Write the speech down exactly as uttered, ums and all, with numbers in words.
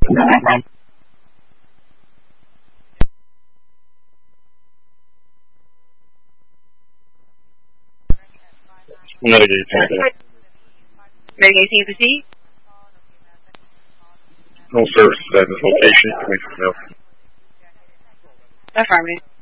Another gate ten. Renegade T P C? No services at this location. Affirmative. Affirmative.